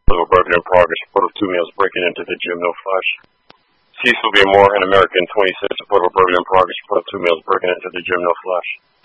Little Burger in progress. Report of 2 males breaking into the gym, no flash. Cecil B. Moore, an American, 20 cents. Report of burglary in progress. Report of 2 males breaking into the gym, no flash.